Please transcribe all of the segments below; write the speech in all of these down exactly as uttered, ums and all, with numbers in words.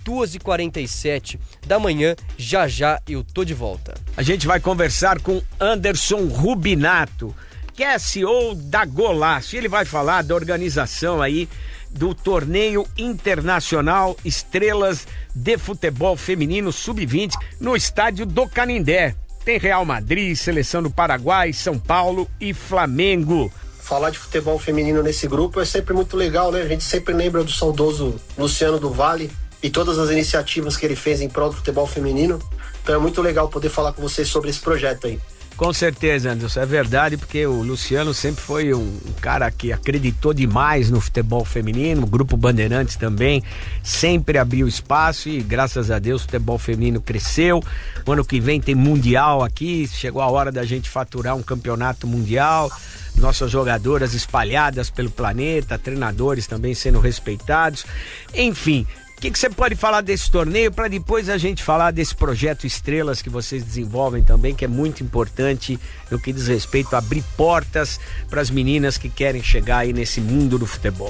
duas e quarenta e sete da manhã. Já já eu tô de volta. A gente vai conversar com Anderson Rubinato, que é C E O da Golaço. Ele vai falar da organização aí do Torneio Internacional Estrelas de Futebol Feminino sub vinte no estádio do Canindé. Tem Real Madrid, Seleção do Paraguai, São Paulo e Flamengo. Falar de futebol feminino nesse grupo é sempre muito legal, né? A gente sempre lembra do saudoso Luciano do Vale e todas as iniciativas que ele fez em prol do futebol feminino. Então é muito legal poder falar com vocês sobre esse projeto aí. Com certeza, Anderson, é verdade, porque o Luciano sempre foi um cara que acreditou demais no futebol feminino, o Grupo Bandeirantes também sempre abriu espaço e graças a Deus o futebol feminino cresceu. O ano que vem tem Mundial aqui, chegou a hora da gente faturar um campeonato mundial, nossas jogadoras espalhadas pelo planeta, treinadores também sendo respeitados, enfim. O que você pode falar desse torneio para depois a gente falar desse projeto Estrelas que vocês desenvolvem também, que é muito importante no que diz respeito a abrir portas para as meninas que querem chegar aí nesse mundo do futebol?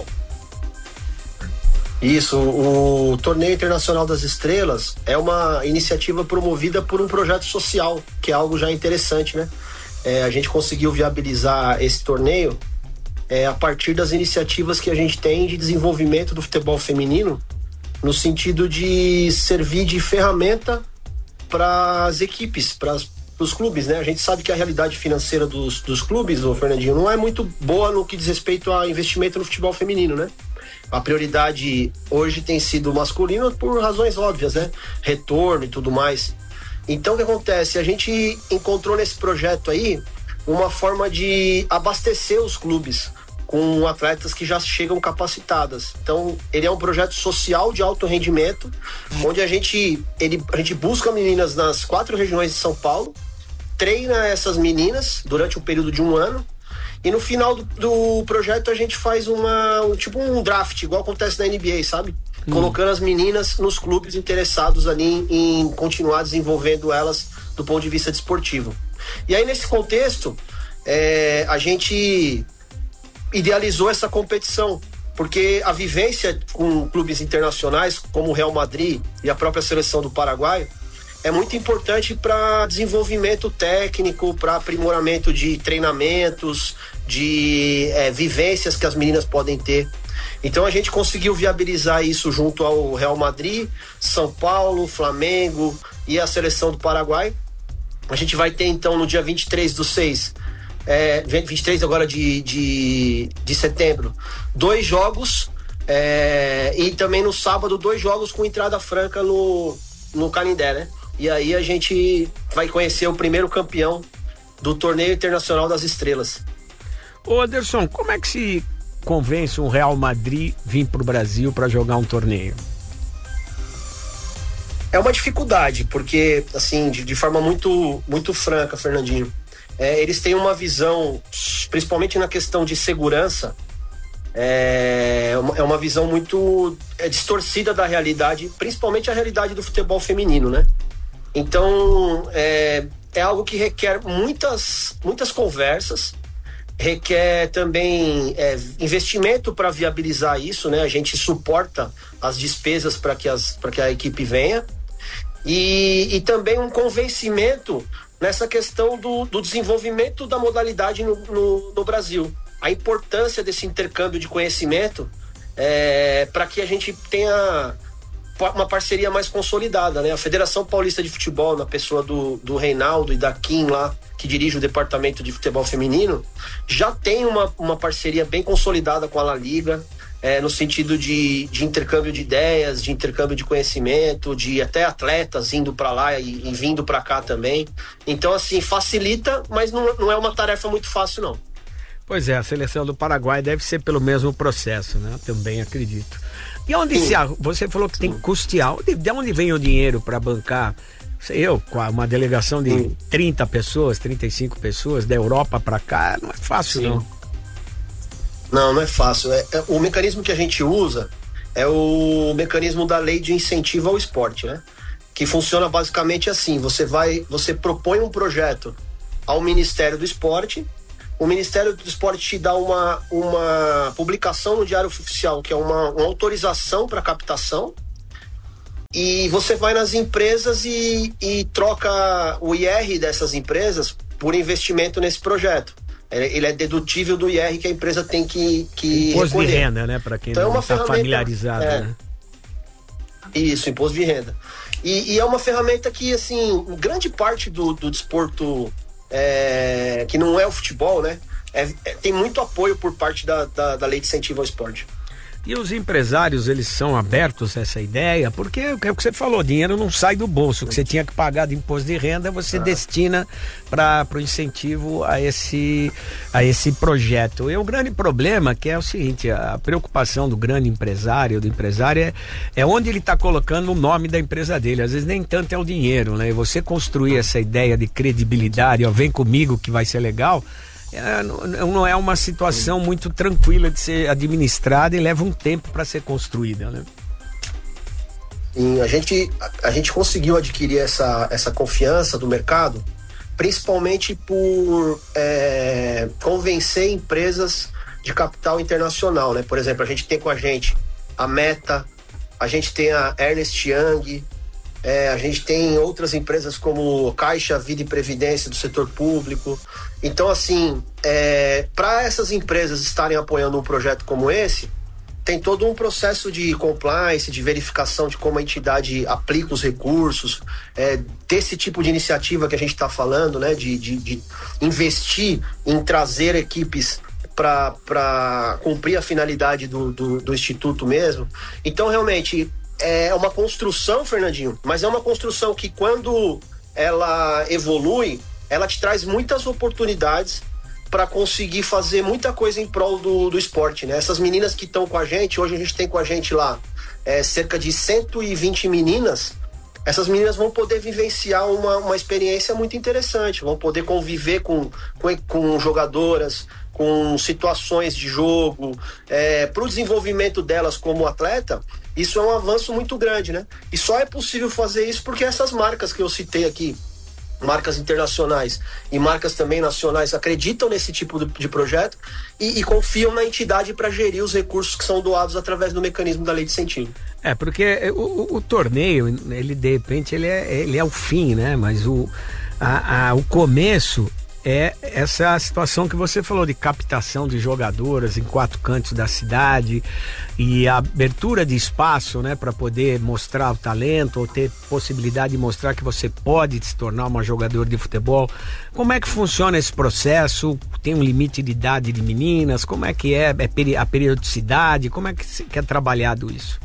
Isso, o Torneio Internacional das Estrelas é uma iniciativa promovida por um projeto social, que é algo já interessante, né? É, a gente conseguiu viabilizar esse torneio é, a partir das iniciativas que a gente tem de desenvolvimento do futebol feminino, no sentido de servir de ferramenta para as equipes, para os clubes, né? A gente sabe que a realidade financeira dos, dos clubes, ô Fernandinho, não é muito boa no que diz respeito a investimento no futebol feminino, né? A prioridade hoje tem sido masculina por razões óbvias, né? Retorno e tudo mais. Então o que acontece? A gente encontrou nesse projeto aí uma forma de abastecer os clubes com atletas que já chegam capacitadas. Então, ele é um projeto social de alto rendimento, onde a gente, ele, a gente busca meninas nas quatro regiões de São Paulo, treina essas meninas durante um período de um ano, e no final do, do projeto a gente faz uma, um, tipo um draft, igual acontece na N B A, sabe? Hum. Colocando as meninas nos clubes interessados ali em, em continuar desenvolvendo elas do ponto de vista desportivo. E aí, nesse contexto, é, a gente idealizou essa competição, porque a vivência com clubes internacionais como o Real Madrid e a própria seleção do Paraguai é muito importante para desenvolvimento técnico, para aprimoramento de treinamentos, de é, vivências que as meninas podem ter. Então a gente conseguiu viabilizar isso junto ao Real Madrid, São Paulo, Flamengo e a seleção do Paraguai. A gente vai ter então no dia vinte e três do seis, É, vinte e três agora de, de, de setembro, dois jogos é, e também no sábado dois jogos com entrada franca no, no Canindé, né? E aí a gente vai conhecer o primeiro campeão do Torneio Internacional das Estrelas. Ô Anderson, como é que se convence um Real Madrid vir pro Brasil para jogar um torneio? É uma dificuldade, porque assim, de, de forma muito, muito franca, Fernandinho, É, eles têm uma visão, principalmente na questão de segurança, é uma, é uma visão muito é, distorcida da realidade, principalmente a realidade do futebol feminino, né? Então, é, é algo que requer muitas, muitas conversas, requer também é, investimento para viabilizar isso, né? A gente suporta as despesas para que, as, para que a equipe venha e, e também um convencimento nessa questão do, do desenvolvimento da modalidade no, no, no Brasil. A importância desse intercâmbio de conhecimento é, para que a gente tenha uma parceria mais consolidada, né? A Federação Paulista de Futebol, na pessoa do, do Reinaldo e da Kim lá, que dirige o departamento de futebol feminino, já tem uma, uma parceria bem consolidada com a La Liga, É, no sentido de, de intercâmbio de ideias, de intercâmbio de conhecimento, de até atletas indo para lá e, e vindo para cá também. Então, assim, facilita, mas não, não é uma tarefa muito fácil, não. Pois é, a seleção do Paraguai deve ser pelo mesmo processo, né? Também acredito. E onde se, você falou que tem que custear, de onde vem o dinheiro para bancar? Sei eu, com uma delegação de Sim. trinta pessoas, trinta e cinco pessoas, da Europa para cá, não é fácil, Sim. não. Não, não é fácil. É, é, o mecanismo que a gente usa é o mecanismo da lei de incentivo ao esporte, né? Que funciona basicamente assim: você vai, você propõe um projeto ao Ministério do Esporte, o Ministério do Esporte te dá uma, uma publicação no Diário Oficial, que é uma, uma autorização para captação, e você vai nas empresas e, e troca o I R dessas empresas por investimento nesse projeto. Ele é dedutível do I R que a empresa tem que, que imposto recolher. de renda, né? Para quem então não está familiarizado, é, né? Isso, imposto de renda. E, e é uma ferramenta que, assim, grande parte do, do desporto é, que não é o futebol, né? É, é, tem muito apoio por parte da, da, da lei de incentivo ao esporte. E os empresários, eles são abertos a essa ideia? Porque é o que você falou, dinheiro não sai do bolso. O que você tinha que pagar de imposto de renda, você ah. destina para o incentivo a esse, a esse projeto. E o grande problema que é o seguinte, a preocupação do grande empresário, do empresário, é, é onde ele está colocando o nome da empresa dele. Às vezes nem tanto é o dinheiro, né? E você construir essa ideia de credibilidade, ó, vem comigo que vai ser legal... É, não é uma situação muito tranquila de ser administrada e leva um tempo para ser construída, né? Sim, a gente, a gente conseguiu adquirir essa, essa confiança do mercado, principalmente por é, convencer empresas de capital internacional, né? Por exemplo, a gente tem com a gente a Meta, a gente tem a Ernst Young, É, a gente tem outras empresas como Caixa, Vida e Previdência do setor público. Então, assim, é, para essas empresas estarem apoiando um projeto como esse, tem todo um processo de compliance, de verificação de como a entidade aplica os recursos, é, desse tipo de iniciativa que a gente está falando, né, de, de, de investir em trazer equipes para cumprir a finalidade do, do, do Instituto mesmo. Então, realmente... é uma construção, Fernandinho, mas é uma construção que quando ela evolui, ela te traz muitas oportunidades para conseguir fazer muita coisa em prol do, do esporte, né? Essas meninas que estão com a gente, hoje a gente tem com a gente lá é, cerca de cento e vinte meninas. Essas meninas vão poder vivenciar uma, uma experiência muito interessante, vão poder conviver com, com, com jogadoras, com situações de jogo, é, para o desenvolvimento delas como atleta. Isso é um avanço muito grande, né? E só é possível fazer isso porque essas marcas que eu citei aqui, marcas internacionais e marcas também nacionais, acreditam nesse tipo de, de projeto e, e confiam na entidade para gerir os recursos que são doados através do mecanismo da lei de incentivo. É, porque o, o, o torneio, ele de repente, ele é, ele é o fim, né? Mas o, a, a, o começo... é essa situação que você falou de captação de jogadoras em quatro cantos da cidade e a abertura de espaço, né, para poder mostrar o talento ou ter possibilidade de mostrar que você pode se tornar uma jogadora de futebol. Como é que funciona esse processo? Tem um limite de idade de meninas? Como é que é, é a periodicidade? Como é que é trabalhado isso?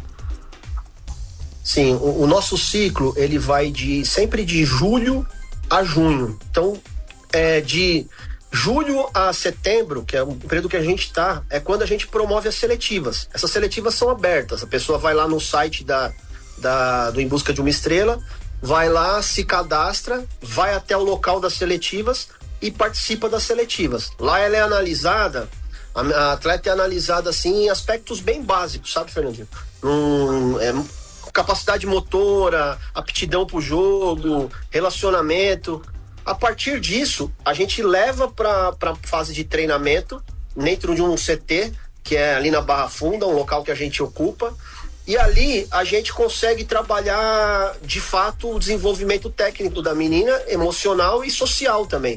Sim, o, o nosso ciclo ele vai de sempre de julho a junho. Então É, de julho a setembro, que é o período que a gente está, é quando a gente promove as seletivas. Essas seletivas são abertas, a pessoa vai lá no site da, da, do Em Busca de uma Estrela, vai lá, se cadastra, vai até o local das seletivas e participa das seletivas. Lá ela é analisada, a, a atleta é analisada assim em aspectos bem básicos, sabe, Fernandinho? Um, é, capacidade motora, aptidão pro jogo, relacionamento. A partir disso, a gente leva para a fase de treinamento dentro de um C T, que é ali na Barra Funda, um local que a gente ocupa, e ali a gente consegue trabalhar de fato o desenvolvimento técnico da menina, emocional e social também.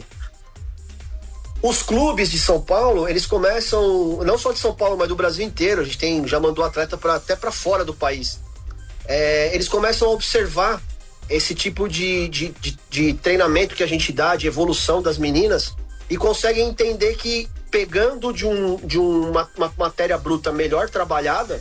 Os clubes de São Paulo, eles começam, não só de São Paulo, mas do Brasil inteiro, a gente tem, já mandou atleta pra, até para fora do país. É, eles começam a observar esse tipo de, de, de, de treinamento que a gente dá, de evolução das meninas, e conseguem entender que pegando de, um, de uma, uma matéria bruta melhor trabalhada,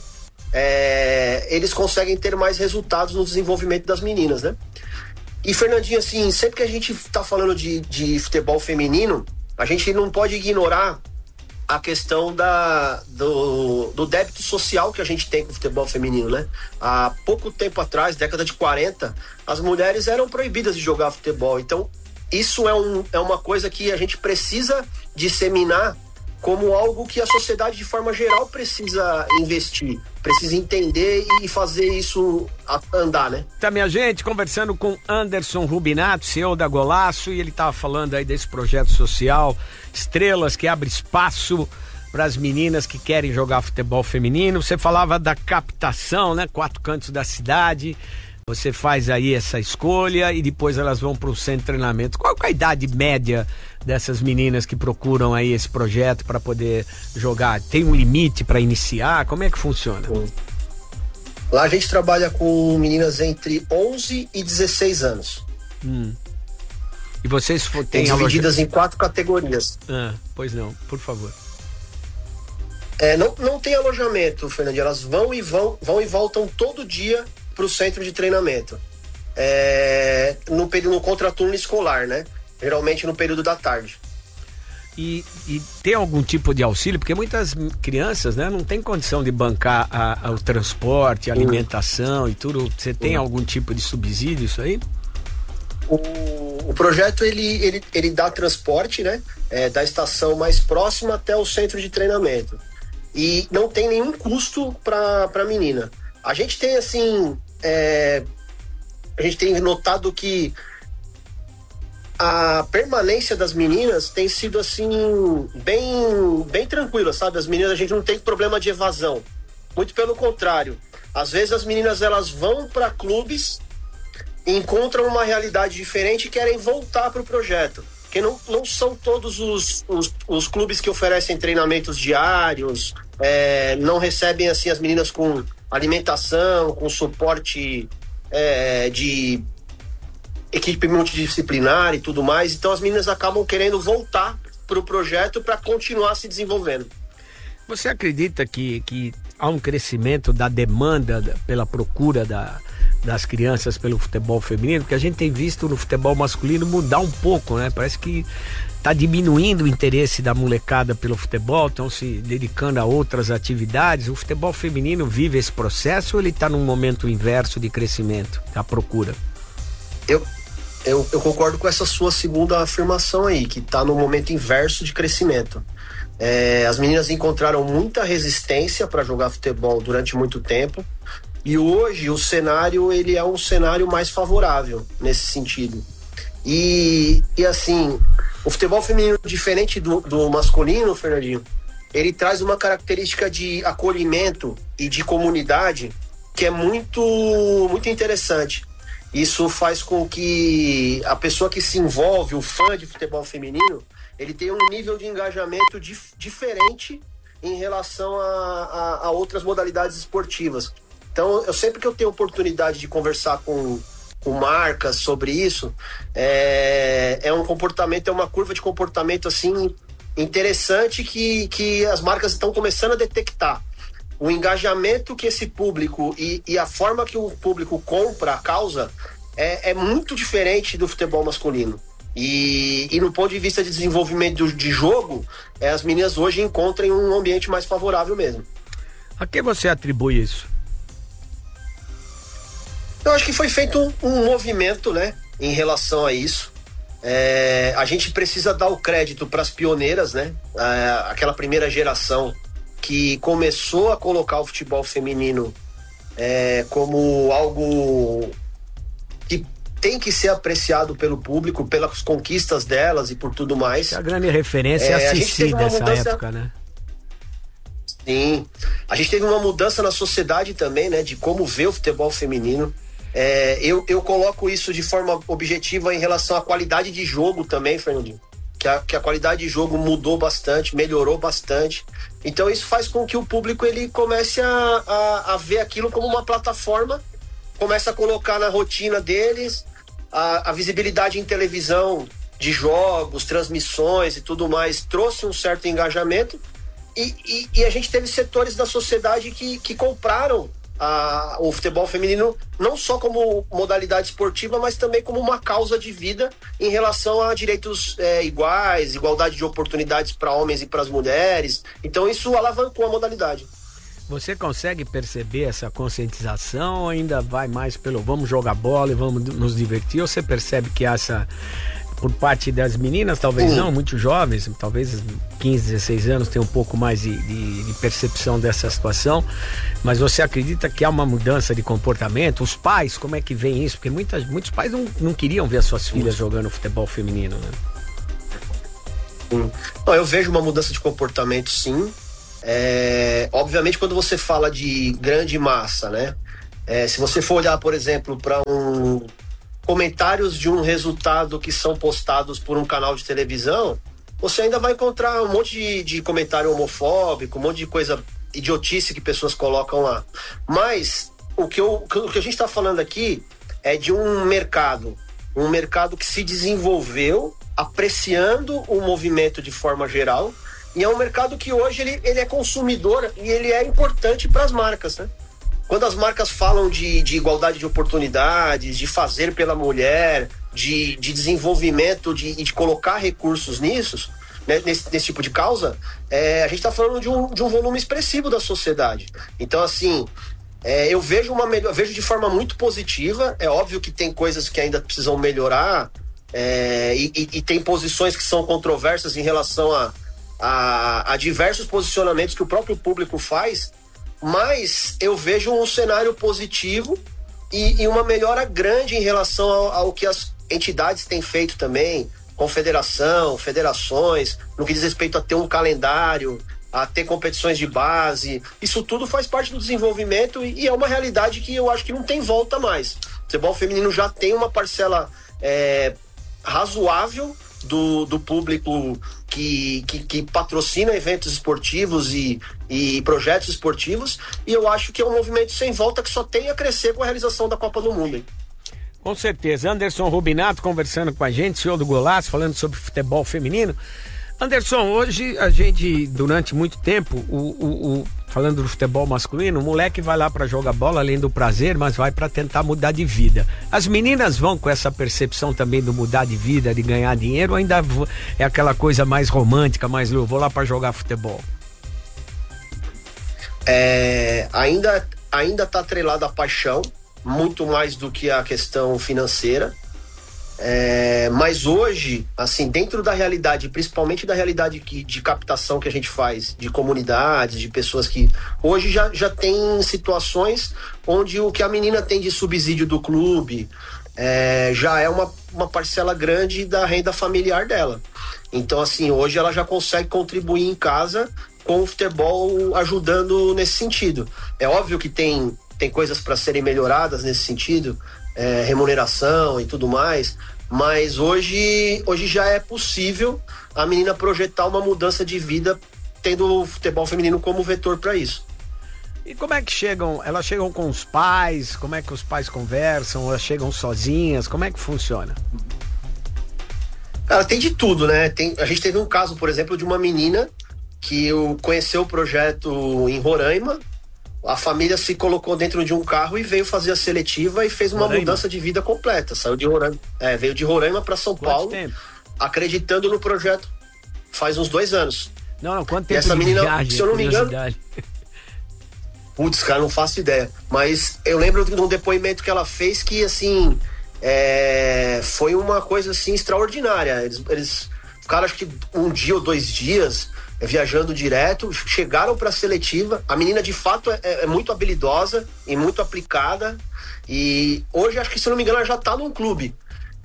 é, eles conseguem ter mais resultados no desenvolvimento das meninas, né? E, Fernandinho, assim, sempre que a gente tá falando de, de futebol feminino, a gente não pode ignorar a questão da, do, do débito social que a gente tem com o futebol feminino, né? Há pouco tempo atrás, década de quarenta, as mulheres eram proibidas de jogar futebol. Então, isso é, um, é uma coisa que a gente precisa disseminar como algo que a sociedade, de forma geral, precisa investir, precisa entender e fazer isso andar, né? Tá, minha gente, conversando com Anderson Rubinato, C E O da Golaço, e ele tava falando aí desse projeto social Estrelas, que abre espaço para as meninas que querem jogar futebol feminino. Você falava da captação, né? Quatro cantos da cidade. Você faz aí essa escolha e depois elas vão para o centro de treinamento. Qual é a idade média dessas meninas que procuram aí esse projeto para poder jogar? Tem um limite para iniciar? Como é que funciona? Lá a gente trabalha com meninas entre onze e dezesseis anos. Hum. E vocês têm divididas em quatro categorias. Ah, pois não, por favor. É, não, não tem alojamento, Fernandinho. Elas vão e vão, vão e voltam todo dia para o centro de treinamento. É, no período no contraturno escolar, né? Geralmente no período da tarde. E, e tem algum tipo de auxílio? Porque muitas crianças, né, não tem condição de bancar a, a, o transporte, a alimentação e tudo. Você tem algum tipo de subsídio isso aí? O, o projeto ele, ele, ele dá transporte, né? É, da estação mais próxima até o centro de treinamento. E não tem nenhum custo para a menina. A gente tem assim, é, a gente tem notado que a permanência das meninas tem sido assim bem, bem tranquila, sabe? As meninas, a gente não tem problema de evasão. Muito pelo contrário. Às vezes as meninas elas vão para clubes, encontram uma realidade diferente e querem voltar para o projeto. Porque não, não são todos os, os, os clubes que oferecem treinamentos diários, é, não recebem assim as meninas com alimentação, com suporte é, de equipe multidisciplinar e tudo mais. Então as meninas acabam querendo voltar para o projeto para continuar se desenvolvendo. Você acredita que, que há um crescimento da demanda pela procura da, das crianças pelo futebol feminino? Porque a gente tem visto no futebol masculino mudar um pouco, né? Parece que está diminuindo o interesse da molecada pelo futebol, estão se dedicando a outras atividades. O futebol feminino vive esse processo ou ele está num momento inverso de crescimento, da procura? Eu, eu, eu concordo com essa sua segunda afirmação aí, que está no momento inverso de crescimento. É, as meninas encontraram muita resistência para jogar futebol durante muito tempo e hoje o cenário ele é um cenário mais favorável nesse sentido. E, e assim, o futebol feminino, diferente do, do masculino, Fernandinho, ele traz uma característica de acolhimento e de comunidade que é muito, muito interessante. Isso faz com que a pessoa que se envolve, o fã de futebol feminino, ele tem um nível de engajamento dif- diferente em relação a, a, a outras modalidades esportivas. Então, eu sempre que eu tenho oportunidade de conversar com, com marcas sobre isso, é, é um comportamento, é uma curva de comportamento assim interessante que, que as marcas estão começando a detectar. O engajamento que esse público e, e a forma que o público compra a causa é, é muito diferente do futebol masculino. E, e no ponto de vista de desenvolvimento de jogo, é, as meninas hoje encontram um ambiente mais favorável mesmo. A que você atribui isso? Eu acho que foi feito um, um movimento, né, em relação a isso. É, a gente precisa dar o crédito para as pioneiras, né, é, aquela primeira geração que começou a colocar o futebol feminino é, como algo que tem que ser apreciado pelo público, pelas conquistas delas e por tudo mais. A grande referência é a Cici dessa mudança... época, né? Sim. A gente teve uma mudança na sociedade também, né? De como vê o futebol feminino. É, eu, eu coloco isso de forma objetiva em relação à qualidade de jogo também, Fernandinho. Que a, que a qualidade de jogo mudou bastante, melhorou bastante. Então isso faz com que o público ele comece a, a, a ver aquilo como uma plataforma, começa a colocar na rotina deles. A, a visibilidade em televisão de jogos, transmissões e tudo mais trouxe um certo engajamento e, e, e a gente teve setores da sociedade que, que compraram a, o futebol feminino não só como modalidade esportiva, mas também como uma causa de vida em relação a direitos é, iguais, igualdade de oportunidades para homens e para as mulheres. Então isso alavancou a modalidade. Você consegue perceber essa conscientização ou ainda vai mais pelo vamos jogar bola e vamos nos divertir? Ou você percebe que essa, por parte das meninas, talvez hum. não, muito jovens, talvez quinze, dezesseis anos, tem um pouco mais de, de, de percepção dessa situação, mas você acredita que há uma mudança de comportamento? Os pais, como é que veem isso? Porque muitas, muitos pais não, não queriam ver as suas filhas jogando futebol feminino, né? Hum. Não, eu vejo uma mudança de comportamento, sim. É, obviamente, quando você fala de grande massa, né? É, se você for olhar, por exemplo, para um comentários de um resultado que são postados por um canal de televisão, você ainda vai encontrar um monte de, de comentário homofóbico, um monte de coisa idiotice que pessoas colocam lá. Mas o que, eu, o que a gente está falando aqui é de um mercado, um mercado que se desenvolveu apreciando o movimento de forma geral, e é um mercado que hoje ele, ele é consumidor e ele é importante para as marcas, né? Quando as marcas falam de, de igualdade de oportunidades, de fazer pela mulher, de, de desenvolvimento e de, de colocar recursos nisso, né, nesse, nesse tipo de causa, é, a gente está falando de um, de um volume expressivo da sociedade. Então, assim, é, eu vejo uma melhor, vejo de forma muito positiva. É óbvio que tem coisas que ainda precisam melhorar, é, e, e, e tem posições que são controversas em relação a, a, a diversos posicionamentos que o próprio público faz. Mas eu vejo um cenário positivo e, e uma melhora grande em relação ao, ao que as entidades têm feito também, confederação, federações, no que diz respeito a ter um calendário, a ter competições de base. Isso tudo faz parte do desenvolvimento e, e é uma realidade que eu acho que não tem volta mais. O futebol feminino já tem uma parcela é, razoável do, do público que, que, que patrocina eventos esportivos e, e projetos esportivos, e eu acho que é um movimento sem volta que só tem a crescer com a realização da Copa do Mundo, hein? Com certeza. Anderson Rubinato conversando com a gente, senhor do Golaço, falando sobre futebol feminino. Anderson, hoje a gente, durante muito tempo, o, o, o, falando do futebol masculino, o moleque vai lá para jogar bola além do prazer, mas vai para tentar mudar de vida. As meninas vão com essa percepção também do mudar de vida, de ganhar dinheiro, ou ainda é aquela coisa mais romântica, mais eu vou lá para jogar futebol? É, ainda ainda tá atrelado à paixão, muito mais do que a questão financeira. É, mas hoje, assim, dentro da realidade, principalmente da realidade que, de captação que a gente faz de comunidades, de pessoas que hoje já, já tem situações onde o que a menina tem de subsídio do clube é, já é uma, uma parcela grande da renda familiar dela. Então, assim, hoje ela já consegue contribuir em casa com o futebol ajudando nesse sentido. É óbvio que tem, tem coisas para serem melhoradas nesse sentido, É, remuneração e tudo mais, mas hoje, hoje já é possível a menina projetar uma mudança de vida tendo o futebol feminino como vetor para isso. E como é que chegam? Elas chegam com os pais? Como é que os pais conversam? Elas chegam sozinhas? Como é que funciona? Cara, tem de tudo, né? Tem, a gente teve um caso, por exemplo, de uma menina que conheceu o projeto em Roraima. A família se colocou dentro de um carro e veio fazer a seletiva e fez uma Roraima. mudança de vida completa. Saiu de Roraima, é, veio de Roraima para São Quanto Paulo, tempo? acreditando no projeto. Faz uns dois anos. Não, não, quanto E tempo essa de menina, viagem, se eu não me engano, curiosidade? putz, cara, não faço ideia. Mas eu lembro de um depoimento que ela fez que, assim, é, foi uma coisa, assim, extraordinária. Eles, eles ficaram, acho que um dia ou dois dias viajando direto, chegaram para a seletiva. A menina de fato é, é muito habilidosa e muito aplicada, e hoje acho que, se não me engano, ela já tá num clube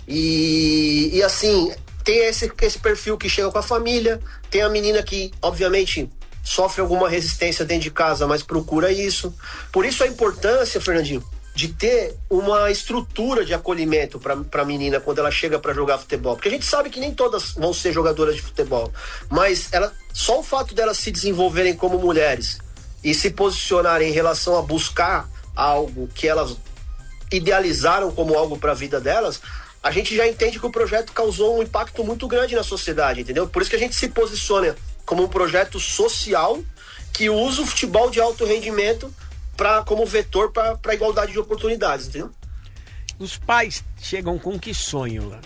e, e assim, tem esse, esse perfil que chega com a família, tem a menina que obviamente sofre alguma resistência dentro de casa, mas procura isso. Por isso a importância, Fernandinho, de ter uma estrutura de acolhimento para a menina quando ela chega para jogar futebol. Porque a gente sabe que nem todas vão ser jogadoras de futebol, mas ela, só o fato delas se desenvolverem como mulheres e se posicionarem em relação a buscar algo que elas idealizaram como algo para a vida delas, a gente já entende que o projeto causou um impacto muito grande na sociedade, entendeu? Por isso que a gente se posiciona como um projeto social que usa o futebol de alto rendimento Pra, como vetor para a igualdade de oportunidades, entendeu? Os pais chegam com que sonho lá?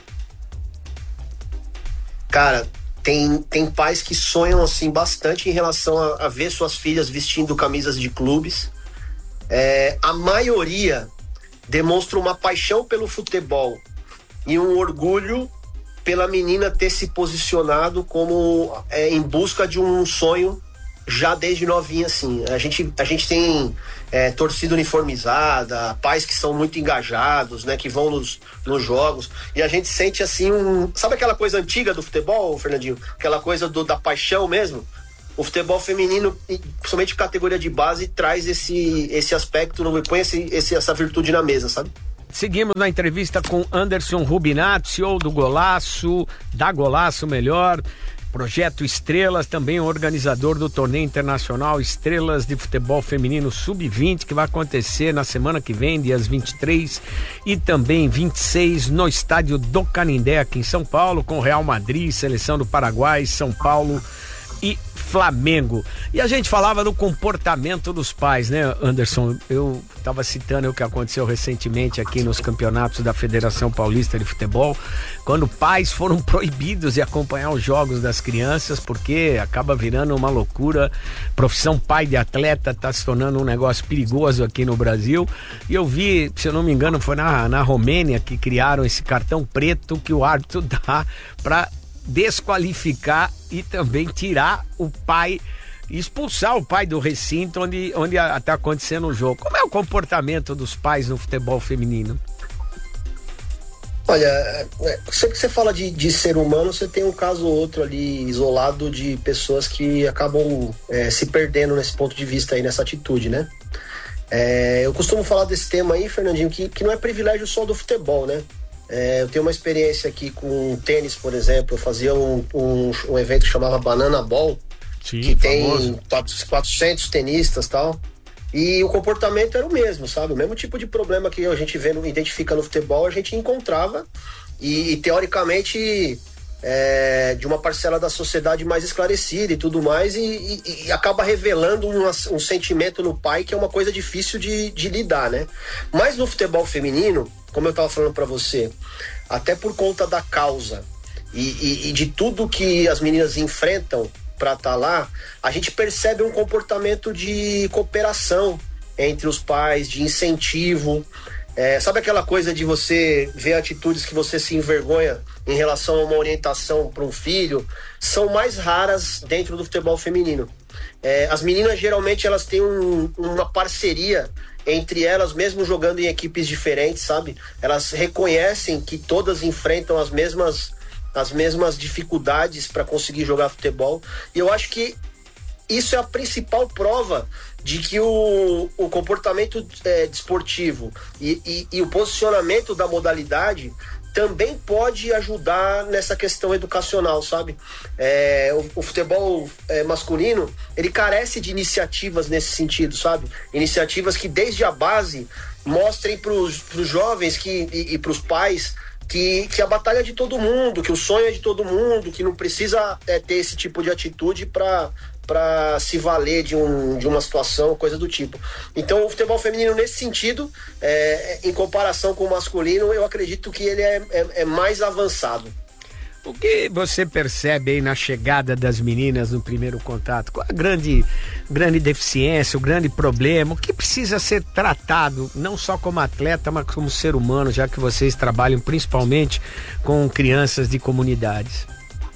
Cara, tem, tem pais que sonham assim bastante em relação a, a ver suas filhas vestindo camisas de clubes. É, a maioria demonstra uma paixão pelo futebol e um orgulho pela menina ter se posicionado como é, em busca de um sonho já desde novinha, assim. A gente, a gente tem é, torcida uniformizada, pais que são muito engajados, né, que vão nos, nos jogos, e a gente sente assim um... Sabe aquela coisa antiga do futebol, Fernandinho? Aquela coisa do, da paixão mesmo? o futebol feminino, principalmente categoria de base, traz esse, esse aspecto, põe esse, esse, essa virtude na mesa, sabe? Seguimos na entrevista com Anderson Rubinat, C E O do Golaço, da Golaço melhor, Projeto Estrelas, também organizador do torneio internacional Estrelas de Futebol Feminino sub vinte, que vai acontecer na semana que vem, dias vinte e três e também vinte e seis, no estádio do Canindé, aqui em São Paulo, com Real Madrid, Seleção do Paraguai, São Paulo e Flamengo. E a gente falava do comportamento dos pais, né, Anderson? Eu estava citando o que aconteceu recentemente aqui nos campeonatos da Federação Paulista de Futebol, quando pais foram proibidos de acompanhar os jogos das crianças, porque acaba virando uma loucura. Profissão pai de atleta está se tornando um negócio perigoso aqui no Brasil. E eu vi, se eu não me engano, foi na, na Romênia que criaram esse cartão preto que o árbitro dá para desqualificar e também tirar o pai, expulsar o pai do recinto onde, onde está acontecendo o jogo. Como é o comportamento dos pais no futebol feminino? Olha, sempre que você fala de, de ser humano, você tem um caso ou outro ali isolado de pessoas que acabam é, se perdendo nesse ponto de vista aí, nessa atitude, né? É, eu costumo falar desse tema aí, Fernandinho, que, que não é privilégio só do futebol, né? É, eu tenho uma experiência aqui com tênis, por exemplo. Eu fazia um, um, um evento que chamava Banana Ball, Sim, que famoso. Tem quatrocentos tenistas e tal. E o comportamento era o mesmo, sabe? O mesmo tipo de problema que a gente vê, identifica no futebol, a gente encontrava. E, e teoricamente, é, de uma parcela da sociedade mais esclarecida e tudo mais, e, e, e acaba revelando uma, um sentimento no pai que é uma coisa difícil de, de lidar, né? Mas no futebol feminino, como eu estava falando para você, até por conta da causa e, e, e de tudo que as meninas enfrentam para estar tá lá, a gente percebe um comportamento de cooperação entre os pais, de incentivo. É, sabe aquela coisa de você ver atitudes que você se envergonha em relação a uma orientação para um filho? São mais raras dentro do futebol feminino. É, as meninas geralmente elas têm um, uma parceria entre elas, mesmo jogando em equipes diferentes, sabe? Elas reconhecem que todas enfrentam as mesmas, as mesmas dificuldades para conseguir jogar futebol. E eu acho que isso é a principal prova de que o, o comportamento é, desportivo e, e, e o posicionamento da modalidade também pode ajudar nessa questão educacional, sabe? É, o, o futebol é, masculino, ele carece de iniciativas nesse sentido, sabe? Iniciativas que desde a base mostrem para os jovens que, e, e para os pais que, que a batalha é de todo mundo, que o sonho é de todo mundo, que não precisa é, ter esse tipo de atitude para para se valer de, um, de uma situação, coisa do tipo. Então o futebol feminino nesse sentido, é, em comparação com o masculino, eu acredito que ele é, é, é mais avançado. O que você percebe aí na chegada das meninas no primeiro contato? Qual a grande, grande deficiência, o grande problema? O que precisa ser tratado, não só como atleta, mas como ser humano, já que vocês trabalham principalmente com crianças de comunidades?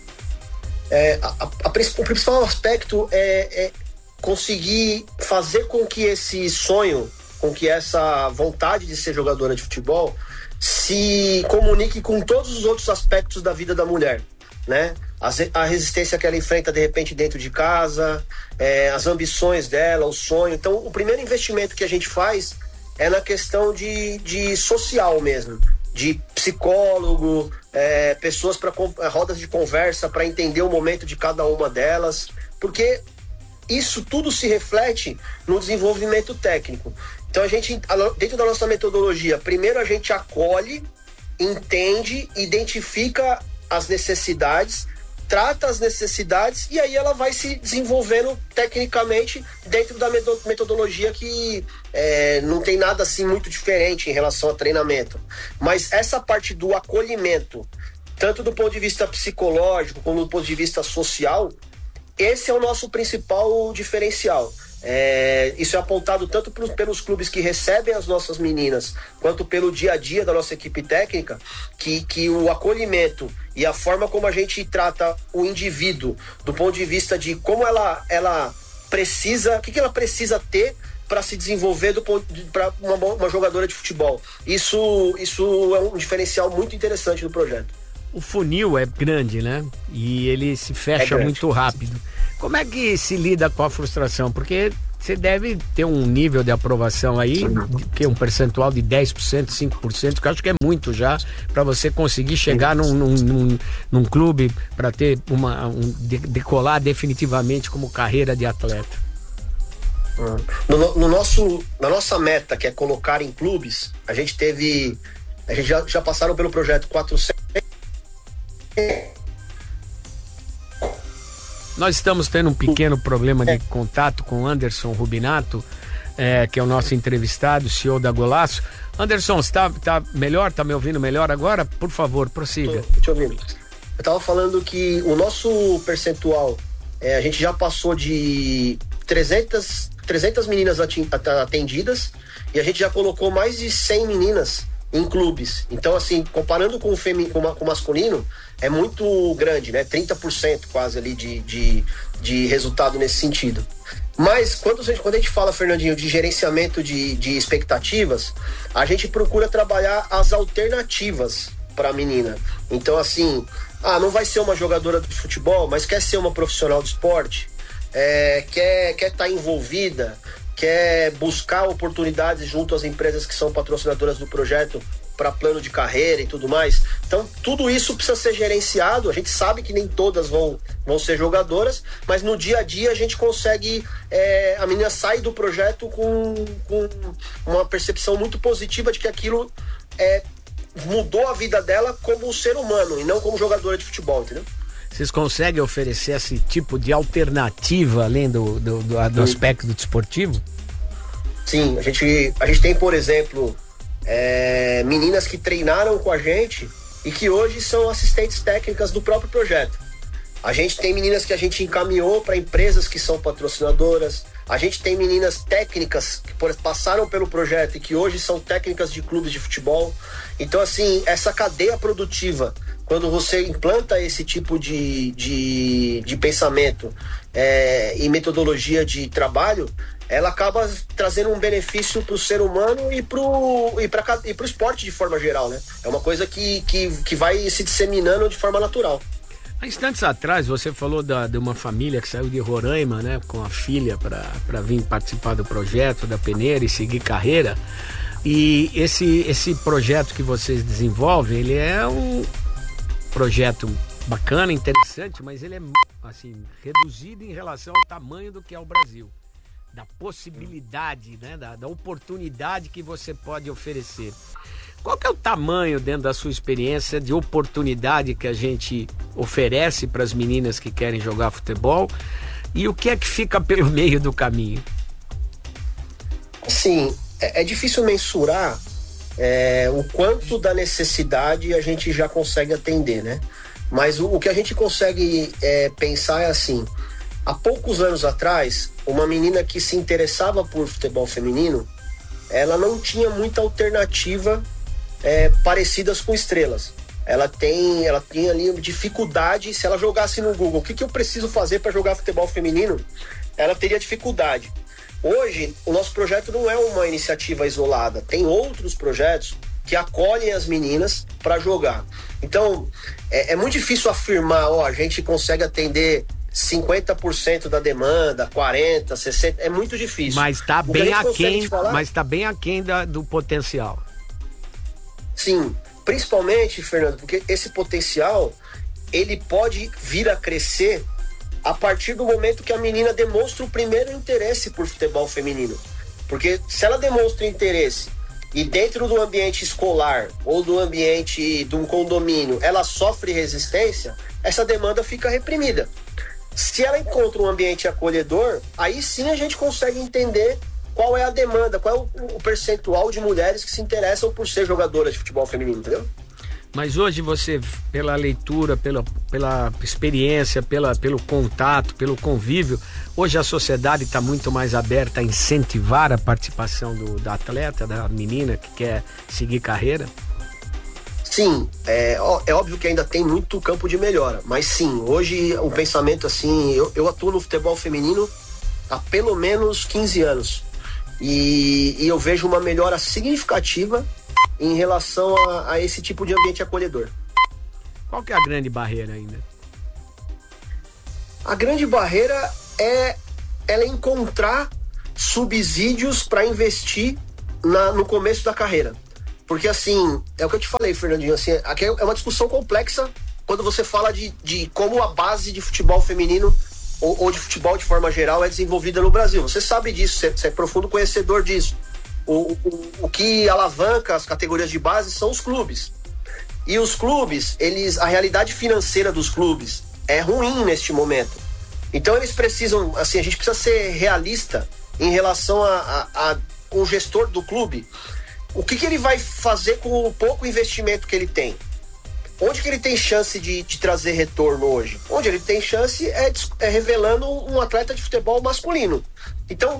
É, a, a, a, o principal aspecto é, é conseguir fazer com que esse sonho, com que essa vontade de ser jogadora de futebol se comunique com todos os outros aspectos da vida da mulher, né? A, a resistência que ela enfrenta de repente dentro de casa, é, as ambições dela, o sonho. Então o primeiro investimento que a gente faz é na questão de, de social mesmo, de psicólogo, é, pessoas para rodas de conversa para entender o momento de cada uma delas, porque isso tudo se reflete no desenvolvimento técnico. Então a gente, dentro da nossa metodologia, primeiro a gente acolhe, entende, identifica as necessidades, trata as necessidades e aí ela vai se desenvolvendo tecnicamente dentro da metodologia que é, não tem nada assim muito diferente em relação a treinamento. Mas essa parte do acolhimento, tanto do ponto de vista psicológico como do ponto de vista social, esse é o nosso principal diferencial. É, isso é apontado tanto pelos, pelos clubes que recebem as nossas meninas, quanto pelo dia a dia da nossa equipe técnica, que, que o acolhimento e a forma como a gente trata o indivíduo, do ponto de vista de como ela, ela precisa, o que, que ela precisa ter para se desenvolver para uma, uma jogadora de futebol. Isso, isso é um diferencial muito interessante do projeto. o funil é grande, né? E ele se fecha É muito rápido. Como é que se lida com a frustração? Porque você deve ter um nível de aprovação aí, que é um percentual de dez por cento, cinco por cento, que eu acho que é muito já, para você conseguir chegar num, num, num, num clube para ter uma um, de, decolar definitivamente como carreira de atleta. No, no nosso, na nossa meta, que é colocar em clubes, a gente teve, a gente já, já passaram pelo projeto quatrocentos. Nós estamos tendo um pequeno problema de contato com o Anderson Rubinato, é, que é o nosso entrevistado, C E O da Golaço. Anderson, você tá, tá melhor? Tá me ouvindo melhor agora? Por favor, prossiga. Tô te ouvindo. Eu tava falando que o nosso percentual, é, a gente já passou de trezentas, trezentas meninas atendidas e a gente já colocou mais de cem meninas em clubes. Então, assim, comparando com o, femi- com, com o masculino, é muito grande, né? trinta por cento quase ali de, de, de resultado nesse sentido. Mas quando a gente, quando a gente fala, Fernandinho, de gerenciamento de, de expectativas, a gente procura trabalhar as alternativas para a menina. Então, assim, ah, não vai ser uma jogadora de futebol, mas quer ser uma profissional de esporte, é, quer quer estar envolvida, quer buscar oportunidades junto às empresas que são patrocinadoras do projeto para plano de carreira e tudo mais. Então, tudo isso precisa ser gerenciado. A gente sabe que nem todas vão, vão ser jogadoras, mas no dia a dia a gente consegue... É, a menina sai do projeto com, com uma percepção muito positiva de que aquilo é, mudou a vida dela como ser humano e não como jogadora de futebol, entendeu? Vocês conseguem oferecer esse tipo de alternativa além do, do, do, do aspecto desportivo? Sim, a gente, a gente tem, por exemplo, é, meninas que treinaram com a gente e que hoje são assistentes técnicas do próprio projeto. A gente tem meninas que a gente encaminhou para empresas que são patrocinadoras. A gente tem meninas técnicas que passaram pelo projeto e que hoje são técnicas de clubes de futebol. Então, assim, essa cadeia produtiva, quando você implanta esse tipo de, de, de pensamento é, e metodologia de trabalho, ela acaba trazendo um benefício para o ser humano e para o e para e pro esporte de forma geral, né? É uma coisa que, que, que vai se disseminando de forma natural. Há instantes atrás você falou da, de uma família que saiu de Roraima, né, com a filha para vir participar do projeto da Peneira e seguir carreira. E esse, esse projeto que vocês desenvolvem, ele é um projeto bacana, interessante, mas ele é assim, reduzido em relação ao tamanho do que é o Brasil. Da possibilidade, né, da, da oportunidade que você pode oferecer. Qual que é o tamanho, dentro da sua experiência, de oportunidade que a gente oferece para as meninas que querem jogar futebol? E o que é que fica pelo meio do caminho? Sim, é, é difícil mensurar é, o quanto da necessidade a gente já consegue atender, né? Mas o, o que a gente consegue é, pensar é assim: há poucos anos atrás, uma menina que se interessava por futebol feminino, ela não tinha muita alternativa É, parecidas com estrelas. Ela tem, ela tinha ali dificuldade. Se ela jogasse no Google, o que, que eu preciso fazer para jogar futebol feminino, ela teria dificuldade. Hoje, o nosso projeto não é uma iniciativa isolada. Tem outros projetos que acolhem as meninas para jogar. Então, é, é muito difícil afirmar, ó, a gente consegue atender cinquenta por cento da demanda, quarenta por cento, sessenta por cento, é muito difícil. Mas está bem aquém, mas tá bem aquém da, do potencial. Sim, principalmente, Fernando, porque esse potencial, ele pode vir a crescer a partir do momento que a menina demonstra o primeiro interesse por futebol feminino. Porque se ela demonstra interesse e dentro do ambiente escolar ou do ambiente de um condomínio ela sofre resistência, essa demanda fica reprimida. Se ela encontra um ambiente acolhedor, aí sim a gente consegue entender qual é a demanda, qual é o, o percentual de mulheres que se interessam por ser jogadoras de futebol feminino, entendeu? Mas hoje você, pela leitura, pela, pela experiência, pela, pelo contato, pelo convívio, hoje a sociedade está muito mais aberta a incentivar a participação do, da atleta, da menina que quer seguir carreira? Sim, é, é óbvio que ainda tem muito campo de melhora, mas sim, hoje o pensamento assim, eu, eu atuo no futebol feminino há pelo menos quinze anos. E, e eu vejo uma melhora significativa em relação a, a esse tipo de ambiente acolhedor. Qual que é a grande barreira ainda? A grande barreira é ela encontrar subsídios para investir na, no começo da carreira. Porque assim, é o que eu te falei, Fernandinho, assim, aqui é uma discussão complexa quando você fala de, de como a base de futebol feminino ou, ou de futebol de forma geral é desenvolvida no Brasil. Você sabe disso, você, você é profundo conhecedor disso. O, o, o que alavanca as categorias de base são os clubes. E os clubes, eles, a realidade financeira dos clubes é ruim neste momento. Então eles precisam, assim, a gente precisa ser realista em relação a, a, a o gestor do clube. O que, que ele vai fazer com o pouco investimento que ele tem? Onde que ele tem chance de, de trazer retorno hoje? Onde ele tem chance é, é revelando um atleta de futebol masculino. Então,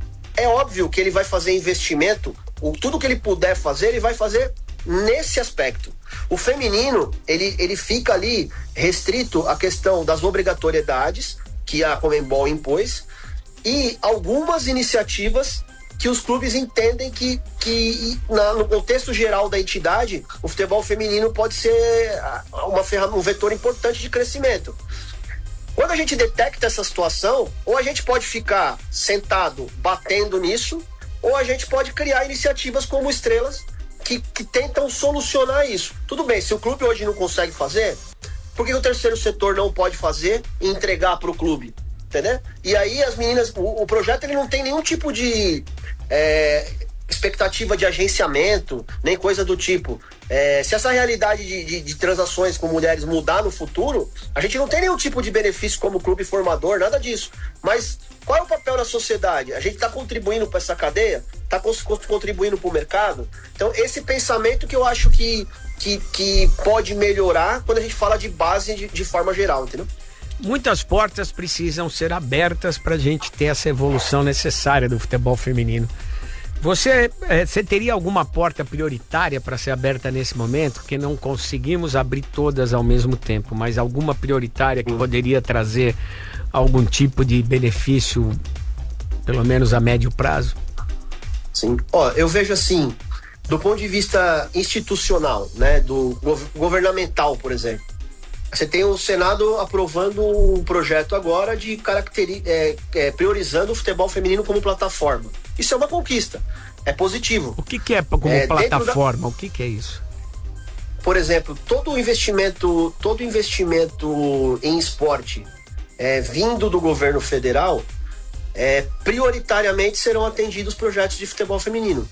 é óbvio que ele vai fazer investimento, o, tudo que ele puder fazer, ele vai fazer nesse aspecto. O feminino, ele, ele fica ali restrito à questão das obrigatoriedades que a Conmebol impôs e algumas iniciativas que os clubes entendem que, que na, no contexto geral da entidade, o futebol feminino pode ser uma ferramenta, um vetor importante de crescimento. Quando a gente detecta essa situação, ou a gente pode ficar sentado batendo nisso, ou a gente pode criar iniciativas como Estrelas que, que tentam solucionar isso. Tudo bem, se o clube hoje não consegue fazer, por que o terceiro setor não pode fazer e entregar para o clube? Entendeu? E aí as meninas, o, o projeto ele não tem nenhum tipo de é, expectativa de agenciamento, nem coisa do tipo. É, se essa realidade de, de, de transações com mulheres mudar no futuro, a gente não tem nenhum tipo de benefício como clube formador, nada disso. Mas qual é o papel da sociedade? A gente está contribuindo para essa cadeia? Está contribuindo para o mercado? Então esse pensamento que eu acho que, que, que pode melhorar quando a gente fala de base de, de forma geral, entendeu? Muitas portas precisam ser abertas para a gente ter essa evolução necessária do futebol feminino. Você, é, você teria alguma porta prioritária para ser aberta nesse momento? Porque não conseguimos abrir todas ao mesmo tempo, mas alguma prioritária que poderia trazer algum tipo de benefício, pelo menos a médio prazo? Sim. Ó, eu vejo assim, do ponto de vista institucional, né, do gov- governamental, por exemplo. Você tem o Senado aprovando um projeto agora de caracteri- é, é, priorizando o futebol feminino como plataforma. Isso é uma conquista, é positivo. O que, que é como é, plataforma? Da... O que, que é isso? Por exemplo, todo investimento, todo investimento em esporte é, vindo do governo federal, é, prioritariamente serão atendidos projetos de futebol feminino.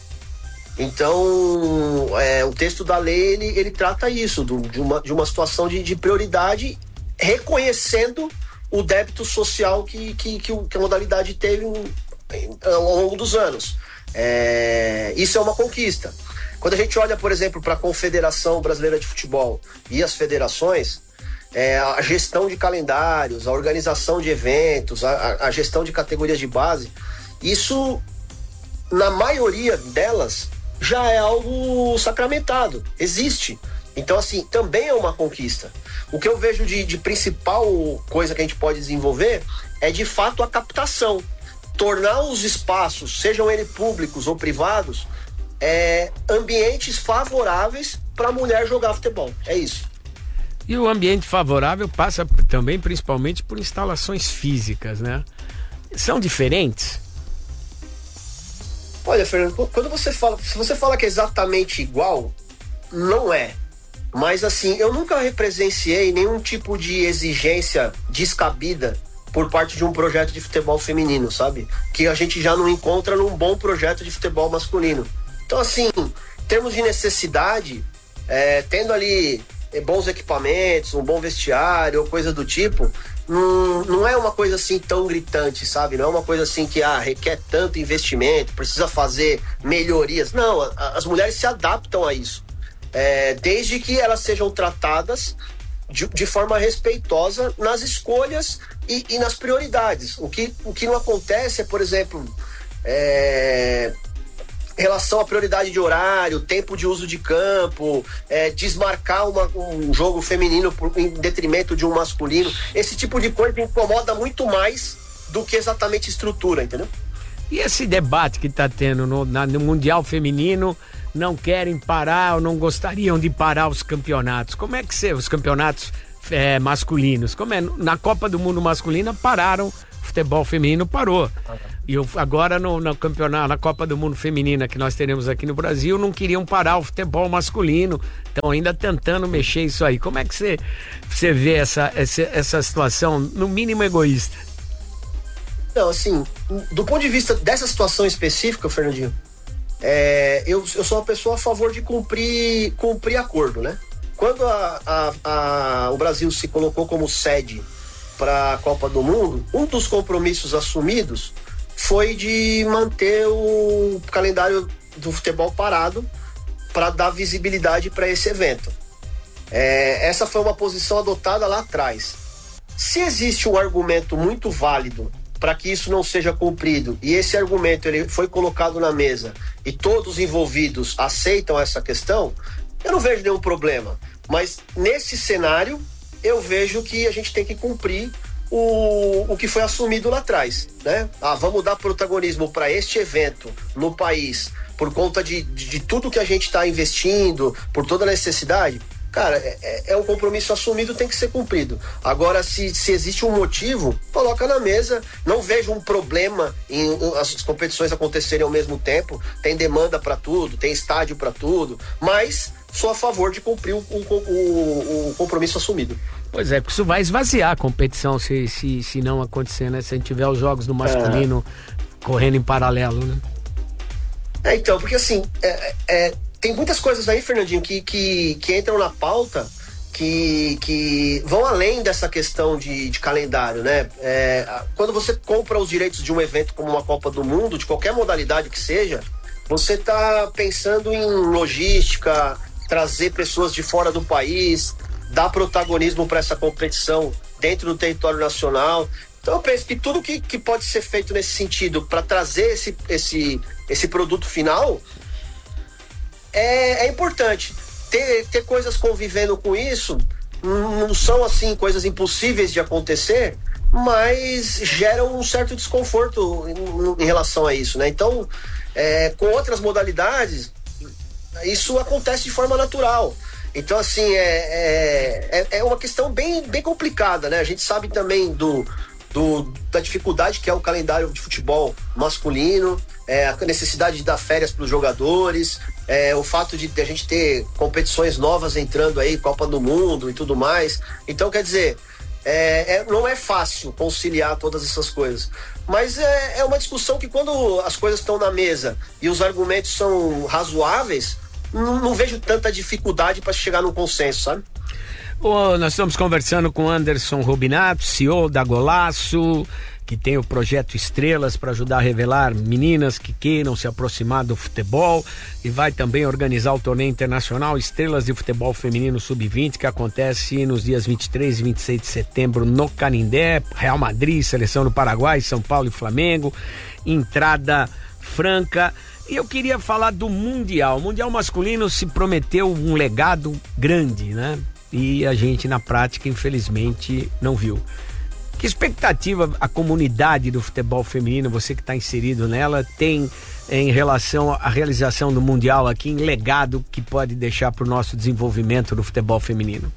Então, é, o texto da lei, ele, ele trata isso, do, de, uma, de uma situação de, de prioridade, reconhecendo o débito social que, que, que, que a modalidade teve um, ao longo dos anos. É, isso é uma conquista. Quando a gente olha, por exemplo, para a Confederação Brasileira de Futebol e as federações, é, a gestão de calendários, a organização de eventos, a, a gestão de categorias de base, isso, na maioria delas, já é algo sacramentado, existe. Então, assim, também é uma conquista. O que eu vejo de, de principal coisa que a gente pode desenvolver é, de fato, a captação. Tornar os espaços, sejam eles públicos ou privados, é, ambientes favoráveis para a mulher jogar futebol. É isso. E o ambiente favorável passa também, principalmente, por instalações físicas, né? São diferentes? Olha, Fernando, quando você fala, se você fala que é exatamente igual, não é. Mas assim, eu nunca presenciei nenhum tipo de exigência descabida por parte de um projeto de futebol feminino, sabe? Que a gente já não encontra num bom projeto de futebol masculino. Então, assim, em termos de necessidade, é, tendo ali bons equipamentos, um bom vestiário ou coisa do tipo, não, não é uma coisa assim tão gritante, sabe? Não é uma coisa assim que ah, requer tanto investimento, precisa fazer melhorias. Não, a, as mulheres se adaptam a isso, é, desde que elas sejam tratadas de, de forma respeitosa nas escolhas e, e nas prioridades. O que, o que não acontece é, por exemplo, é, em relação à prioridade de horário, tempo de uso de campo, é, desmarcar uma, um jogo feminino por, em detrimento de um masculino. Esse tipo de coisa incomoda muito mais do que exatamente estrutura, entendeu? E esse debate que está tendo no, na, no Mundial Feminino, não querem parar ou não gostariam de parar os campeonatos. Como é que se os campeonatos é, masculinos? Como é? Na Copa do Mundo masculina pararam, o futebol feminino parou. E eu, agora no, no campeonato, na Copa do Mundo feminina que nós teremos aqui no Brasil, não queriam parar o futebol masculino. Estão ainda tentando mexer isso aí. Como é que você, você vê essa, essa, essa situação, no mínimo egoísta? Não, assim, do ponto de vista dessa situação específica, Fernandinho, é, eu, eu sou uma pessoa a favor de cumprir, cumprir acordo, né? Quando a, a, a, o Brasil se colocou como sede para a Copa do Mundo, um dos compromissos assumidos foi de manter o calendário do futebol parado para dar visibilidade para esse evento. É, essa foi uma posição adotada lá atrás. Se existe um argumento muito válido para que isso não seja cumprido, e esse argumento ele foi colocado na mesa e todos os envolvidos aceitam essa questão, eu não vejo nenhum problema. Mas nesse cenário, eu vejo que a gente tem que cumprir o, o que foi assumido lá atrás, né? Ah, vamos dar protagonismo para este evento no país por conta de, de, de tudo que a gente está investindo, por toda a necessidade. Cara, é, é um compromisso assumido, tem que ser cumprido. Agora, se, se existe um motivo, coloca na mesa. Não vejo um problema em, em as competições acontecerem ao mesmo tempo. Tem demanda para tudo, tem estádio para tudo, mas sou a favor de cumprir o, o, o, o compromisso assumido. Pois é, porque isso vai esvaziar a competição se, se, se não acontecer, né? Se a gente tiver os jogos do masculino é. correndo em paralelo, né? É, então, porque assim, é, é, tem muitas coisas aí, Fernandinho, que, que, que entram na pauta que, que vão além dessa questão de, de calendário, né? É, quando você compra os direitos de um evento como uma Copa do Mundo, de qualquer modalidade que seja, você está pensando em logística, trazer pessoas de fora do país, dar protagonismo para essa competição dentro do território nacional. Então eu penso que tudo que, que pode ser feito nesse sentido para trazer esse, esse, esse produto final é, é importante. Ter, ter coisas convivendo com isso não são assim coisas impossíveis de acontecer, mas geram um certo desconforto em, em relação a isso, né? Então, é, com outras modalidades, isso acontece de forma natural. Então, assim, é, é, é uma questão bem, bem complicada, né? A gente sabe também do, do, da dificuldade que é o calendário de futebol masculino, é, a necessidade de dar férias para os jogadores, é, o fato de, de a gente ter competições novas entrando aí, Copa do Mundo e tudo mais. Então, quer dizer, é, é, não é fácil conciliar todas essas coisas. Mas é, é uma discussão que quando as coisas estão na mesa e os argumentos são razoáveis, Não, não vejo tanta dificuldade para chegar num consenso, sabe? Oh, nós estamos conversando com Anderson Rubinato, C E O da Golaço, que tem o projeto Estrelas para ajudar a revelar meninas que queiram se aproximar do futebol, e vai também organizar o torneio internacional Estrelas de Futebol Feminino sub vinte, que acontece nos dias vinte e três e vinte e seis de setembro no Canindé. Real Madrid, Seleção do Paraguai, São Paulo e Flamengo, entrada franca. E eu queria falar do Mundial. O Mundial masculino se prometeu um legado grande, né? E a gente, na prática, infelizmente, não viu. Que expectativa a comunidade do futebol feminino, você que está inserido nela, tem em relação à realização do Mundial aqui, em legado que pode deixar para o nosso desenvolvimento do futebol feminino?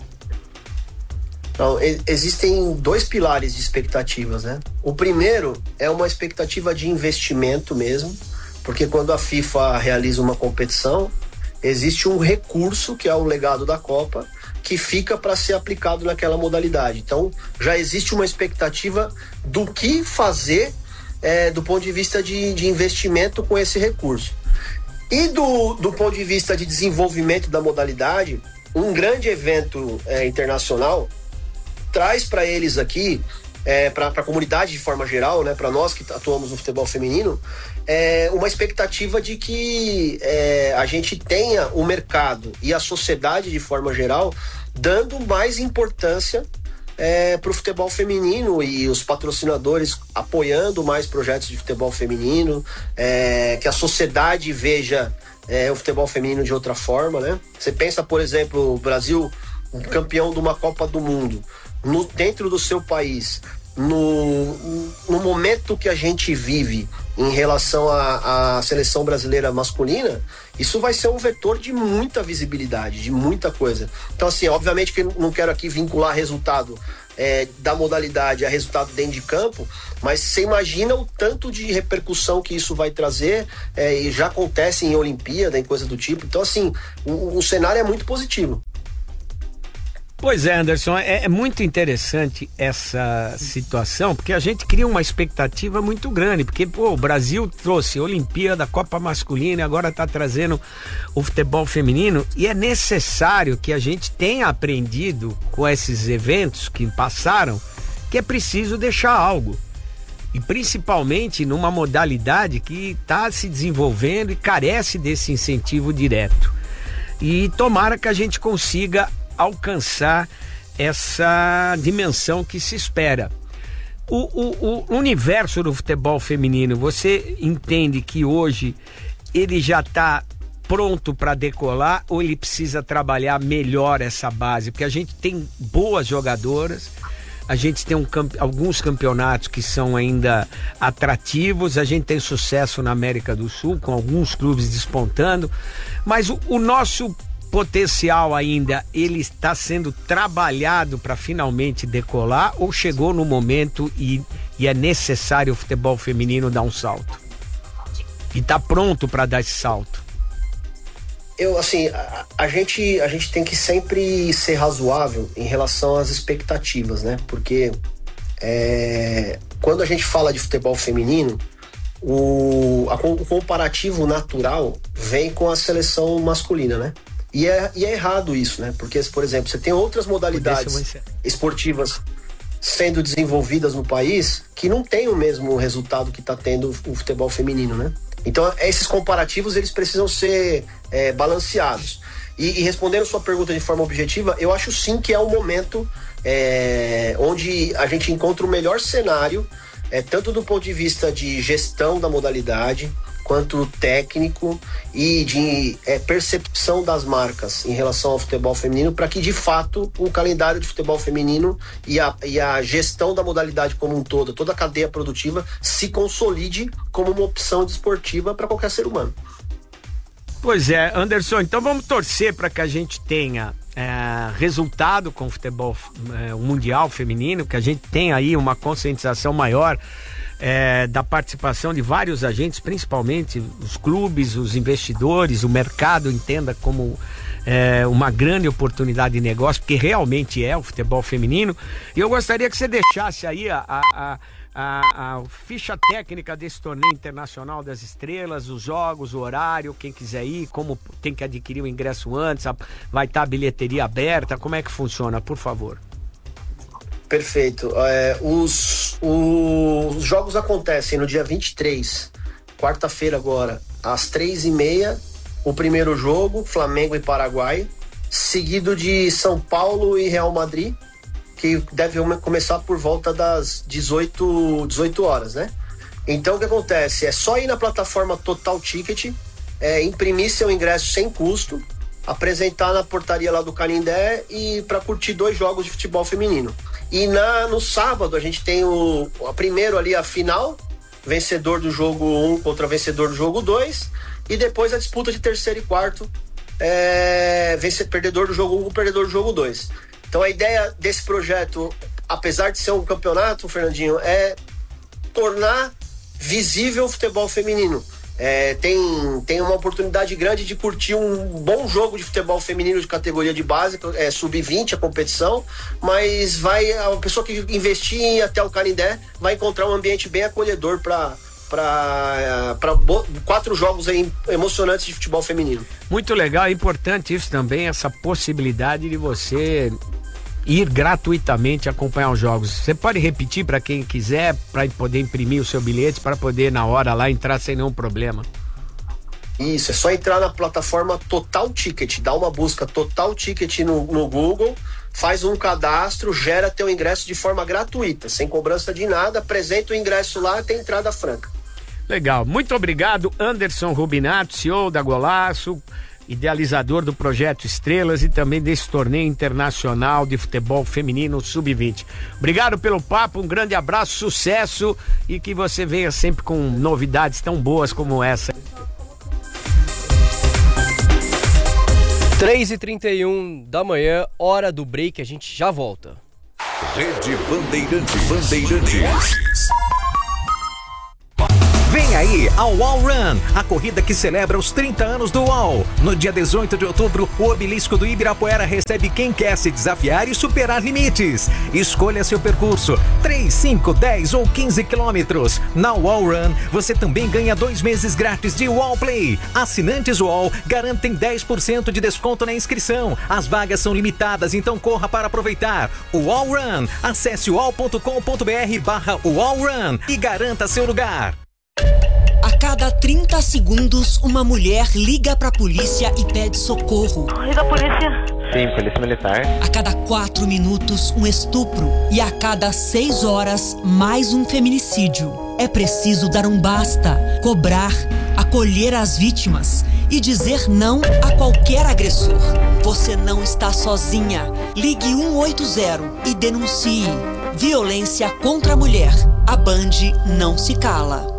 Então, existem dois pilares de expectativas, né? O primeiro é uma expectativa de investimento mesmo, porque quando a FIFA realiza uma competição, existe um recurso, que é o legado da Copa, que fica para ser aplicado naquela modalidade. Então, já existe uma expectativa do que fazer é, do ponto de vista de, de investimento com esse recurso. E do, do ponto de vista de desenvolvimento da modalidade, um grande evento é, internacional traz para eles aqui, é, para a comunidade de forma geral, né, para nós que atuamos no futebol feminino, é uma expectativa de que é, a gente tenha o mercado e a sociedade de forma geral dando mais importância é, para o futebol feminino, e os patrocinadores apoiando mais projetos de futebol feminino, é, que a sociedade veja é, o futebol feminino de outra forma, né? Você pensa, por exemplo, o Brasil campeão de uma Copa do Mundo no, dentro do seu país, no, no momento que a gente vive, em relação à, à seleção brasileira masculina, isso vai ser um vetor de muita visibilidade, de muita coisa. Então, assim, obviamente que eu não quero aqui vincular resultado é, da modalidade a resultado dentro de campo, mas você imagina o tanto de repercussão que isso vai trazer, é, e já acontece em Olimpíada, em coisa do tipo. Então, assim, o, o cenário é muito positivo. Pois é, Anderson, é, é muito interessante essa situação, porque a gente cria uma expectativa muito grande, porque pô, o Brasil trouxe Olimpíada, Copa Masculina, agora está trazendo o futebol feminino, e é necessário que a gente tenha aprendido com esses eventos que passaram, que é preciso deixar algo, e principalmente numa modalidade que está se desenvolvendo e carece desse incentivo direto. E tomara que a gente consiga alcançar essa dimensão que se espera. O, o, o universo do futebol feminino, você entende que hoje ele já está pronto para decolar ou ele precisa trabalhar melhor essa base? Porque a gente tem boas jogadoras, a gente tem um, alguns campeonatos que são ainda atrativos, a gente tem sucesso na América do Sul, com alguns clubes despontando, mas o, o nosso potencial ainda, ele está sendo trabalhado para finalmente decolar, ou chegou no momento e, e é necessário o futebol feminino dar um salto? E está pronto para dar esse salto? Eu, assim, a, a, gente, a gente tem que sempre ser razoável em relação às expectativas, né? Porque é, quando a gente fala de futebol feminino, o, a, o comparativo natural vem com a seleção masculina, né? E é, e é errado isso, né? Porque, por exemplo, você tem outras modalidades esportivas sendo desenvolvidas no país que não tem o mesmo resultado que está tendo o futebol feminino, né? Então, esses comparativos, eles precisam ser é, balanceados. E, e respondendo sua pergunta de forma objetiva, eu acho sim que é o momento é, onde a gente encontra o melhor cenário, é, tanto do ponto de vista de gestão da modalidade, quanto técnico e de é, percepção das marcas em relação ao futebol feminino, para que de fato o calendário de futebol feminino e a, e a gestão da modalidade como um todo, toda a cadeia produtiva, se consolide como uma opção desportiva para qualquer ser humano. Pois é, Anderson, então vamos torcer para que a gente tenha é, resultado com o futebol é, mundial feminino, que a gente tenha aí uma conscientização maior É, da participação de vários agentes, principalmente os clubes, os investidores, o mercado entenda como é, uma grande oportunidade de negócio, porque realmente é o futebol feminino. E eu gostaria que você deixasse aí a, a, a, a ficha técnica desse torneio internacional das estrelas, os jogos, o horário, quem quiser ir, como tem que adquirir o ingresso antes, a, vai estar a bilheteria aberta, como é que funciona, por favor? Perfeito. É, os, os jogos acontecem no dia vinte e três, quarta-feira agora, às três e meia, o primeiro jogo, Flamengo e Paraguai, seguido de São Paulo e Real Madrid, que deve começar por volta das dezoito, dezoito horas, né? Então o que acontece? É só ir na plataforma Total Ticket, é, imprimir seu ingresso sem custo, apresentar na portaria lá do Canindé e para curtir dois jogos de futebol feminino. E na, no sábado a gente tem o, o primeiro ali, a final, vencedor do jogo um contra vencedor do jogo dois, e depois a disputa de terceiro e quarto, é, vence, perdedor do jogo um, perdedor do jogo dois. Então a ideia desse projeto, apesar de ser um campeonato, Fernandinho, é tornar visível o futebol feminino. É, tem, tem uma oportunidade grande de curtir um bom jogo de futebol feminino de categoria de base, é sub vinte a competição, mas vai, a pessoa que investir em ir até o Canindé vai encontrar um ambiente bem acolhedor para para quatro jogos aí emocionantes de futebol feminino. Muito legal, é importante isso também, essa possibilidade de você ir gratuitamente acompanhar os jogos. Você pode repetir para quem quiser, para poder imprimir o seu bilhete, para poder na hora lá entrar sem nenhum problema? Isso, é só entrar na plataforma Total Ticket, dá uma busca Total Ticket no, no Google, faz um cadastro, gera teu ingresso de forma gratuita, sem cobrança de nada, apresenta o ingresso lá, tem entrada franca. Legal, muito obrigado, Anderson Rubinato, C E O da Golaço, idealizador do projeto Estrelas e também desse torneio internacional de futebol feminino sub vinte. Obrigado pelo papo, um grande abraço, sucesso e que você venha sempre com novidades tão boas como essa. três e trinta e um da manhã, hora do break, a gente já volta. Rede Bandeirantes. Bandeirantes. Vem aí a UOL Run, a corrida que celebra os trinta anos do UOL. No dia dezoito de outubro, o obelisco do Ibirapuera recebe quem quer se desafiar e superar limites. Escolha seu percurso, três, cinco, dez ou quinze quilômetros. Na UOL Run, você também ganha dois meses grátis de UOL Play. Assinantes UOL garantem dez por cento de desconto na inscrição. As vagas são limitadas, então corra para aproveitar. UOL Run, acesse uol ponto com ponto br barra UOL Run e garanta seu lugar. A cada trinta segundos, uma mulher liga pra polícia e pede socorro. Liga a polícia. Sim, polícia militar. A cada quatro minutos, um estupro. E a cada seis horas, mais um feminicídio. É preciso dar um basta, cobrar, acolher as vítimas e dizer não a qualquer agressor. Você não está sozinha. Ligue um oito zero e denuncie. Violência contra a mulher. A Band não se cala.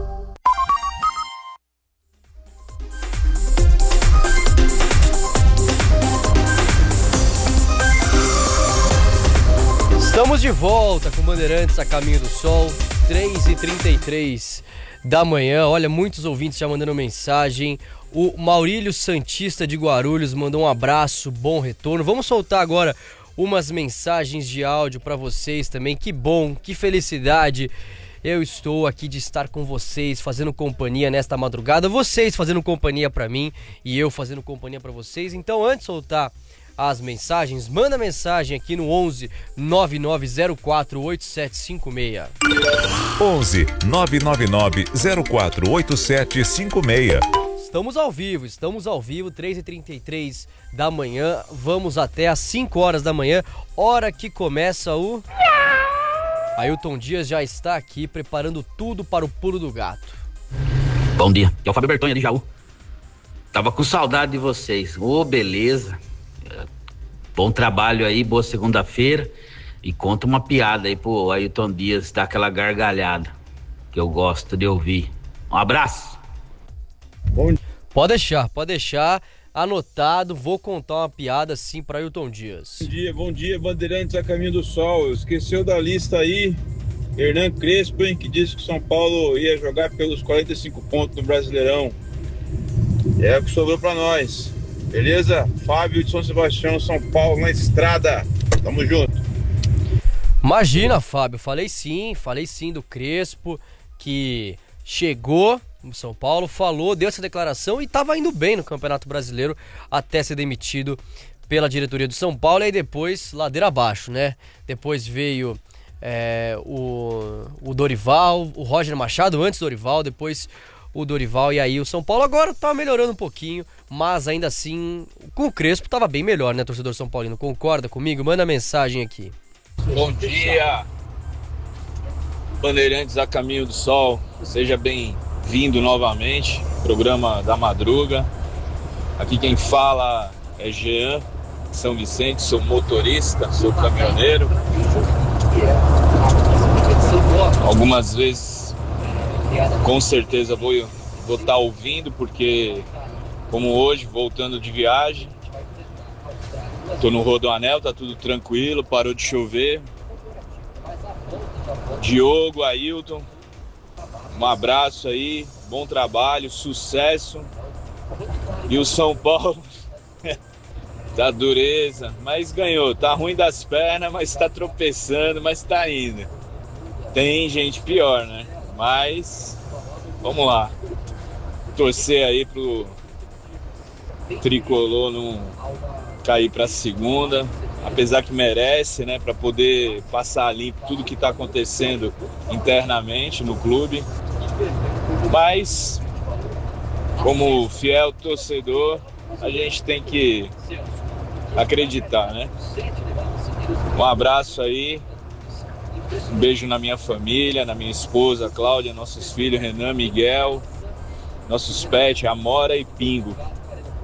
Estamos de volta com Bandeirantes a Caminho do Sol, três e trinta e três da manhã. Olha, muitos ouvintes já mandando mensagem. O Maurílio Santista de Guarulhos mandou um abraço, bom retorno. Vamos soltar agora umas mensagens de áudio para vocês também. Que bom, que felicidade. Eu estou aqui de estar com vocês, fazendo companhia nesta madrugada. Vocês fazendo companhia para mim e eu fazendo companhia para vocês. Então, antes de soltar as mensagens, manda mensagem aqui no onze nove nove zero quatro oito sete cinco seis. onze nove nove nove zero quatro oito sete cinco seis. Estamos ao vivo, estamos ao vivo, três e trinta e três da manhã, vamos até às cinco horas da manhã, hora que começa o... Ailton Dias já está aqui preparando tudo para o pulo do gato. Bom dia, aqui é o Fábio Bertonha de Jaú. Tava com saudade de vocês, ô oh, beleza. Bom trabalho aí, boa segunda-feira. E conta uma piada aí pro Ailton Dias dar aquela gargalhada que eu gosto de ouvir. Um abraço. Bom. Pode deixar, pode deixar anotado. Vou contar uma piada sim para Ailton Dias. Bom dia, bom dia, Bandeirantes a Caminho do Sol. Esqueceu da lista aí Hernan Crespo, hein, que disse que São Paulo ia jogar pelos quarenta e cinco pontos no Brasileirão. É o que sobrou para nós. Beleza? Fábio de São Sebastião, São Paulo, na estrada. Tamo junto. Imagina, Fábio, falei sim, falei sim do Crespo, que chegou no São Paulo, falou, deu essa declaração e estava indo bem no Campeonato Brasileiro até ser demitido pela diretoria do São Paulo. E aí depois, ladeira abaixo, né? Depois veio é, o, o Dorival, o Roger Machado, antes do Dorival, depois o Dorival, e aí o São Paulo agora tá melhorando um pouquinho, mas ainda assim, com o Crespo tava bem melhor, né, torcedor São Paulino? Concorda comigo? Manda mensagem aqui. Bom dia, Bandeirantes a Caminho do Sol, seja bem-vindo novamente, programa da madruga. Aqui quem fala é Jean, São Vicente, sou motorista, sou caminhoneiro. Algumas vezes com certeza vou vou estar ouvindo, porque como hoje, voltando de viagem, tô no Rodoanel, tá tudo tranquilo, parou de chover. Diogo, Ailton, um abraço aí, bom trabalho, sucesso. E o São Paulo tá dureza, mas ganhou, tá ruim das pernas, mas tá tropeçando, mas tá indo. Tem gente pior, né? Mas vamos lá, torcer aí pro tricolor não cair pra segunda, apesar que merece, né, para poder passar limpo tudo que tá acontecendo internamente no clube. Mas como fiel torcedor, a gente tem que acreditar, né? Um abraço aí. Um beijo na minha família, na minha esposa Cláudia, nossos filhos Renan, Miguel, nossos pets, Amora e Pingo.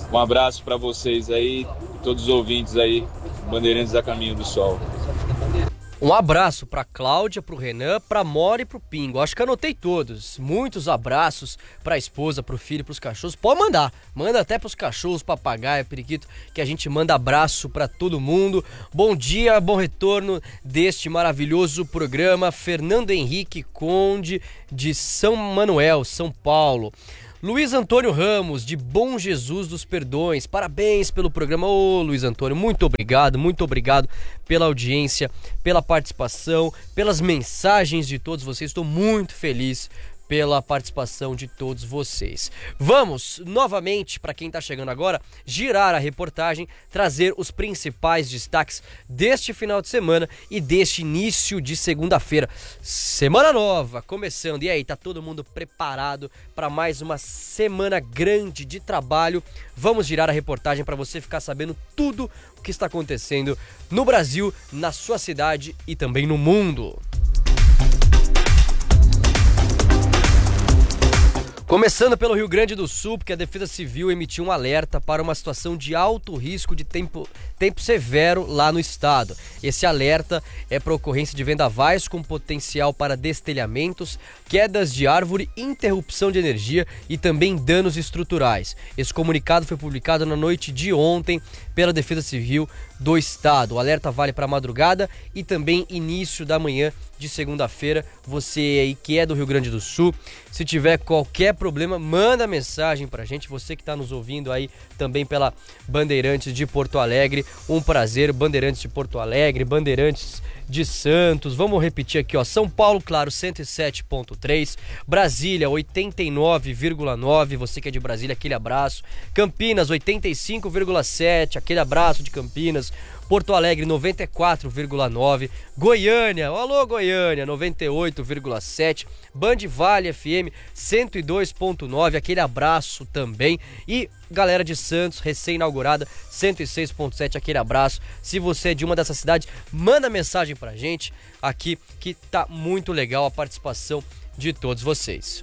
Um abraço para vocês aí, todos os ouvintes aí, Bandeirantes a Caminho do Sol. Um abraço para Cláudia, para o Renan, para Mora e para o Pingo. Acho que anotei todos. Muitos abraços para a esposa, para o filho, para os cachorros. Pode mandar. Manda até para os cachorros, papagaio, periquito, que a gente manda abraço para todo mundo. Bom dia, bom retorno deste maravilhoso programa. Fernando Henrique Conde, de São Manuel, São Paulo. Luiz Antônio Ramos, de Bom Jesus dos Perdões, parabéns pelo programa. Ô Luiz Antônio, muito obrigado, muito obrigado pela audiência, pela participação, pelas mensagens de todos vocês. Estou muito feliz pela participação de todos vocês. Vamos, novamente, para quem está chegando agora, girar a reportagem, trazer os principais destaques deste final de semana e deste início de segunda-feira. Semana nova, começando. E aí, tá todo mundo preparado para mais uma semana grande de trabalho? Vamos girar a reportagem para você ficar sabendo tudo o que está acontecendo no Brasil, na sua cidade e também no mundo. Começando pelo Rio Grande do Sul, porque a Defesa Civil emitiu um alerta para uma situação de alto risco de tempo, tempo severo lá no estado. Esse alerta é para ocorrência de vendavais com potencial para destelhamentos, quedas de árvore, interrupção de energia e também danos estruturais. Esse comunicado foi publicado na noite de ontem pela Defesa Civil do estado. O alerta vale para madrugada e também início da manhã de segunda-feira. Você aí que é do Rio Grande do Sul, se tiver qualquer problema, manda mensagem pra gente. Você que está nos ouvindo aí também pela Bandeirantes de Porto Alegre, um prazer. Bandeirantes de Porto Alegre, Bandeirantes de Santos. Vamos repetir aqui, ó. São Paulo, claro, cento e sete ponto três, Brasília oitenta e nove vírgula nove, você que é de Brasília, aquele abraço. Campinas oitenta e cinco vírgula sete, aquele abraço de Campinas. Porto Alegre noventa e quatro vírgula nove, Goiânia, alô Goiânia, noventa e oito vírgula sete, Band Vale F M cento e dois ponto nove, aquele abraço também. E galera de Santos, recém-inaugurada, cento e seis ponto sete, aquele abraço. Se você é de uma dessas cidades, manda mensagem pra gente aqui, que tá muito legal a participação de todos vocês.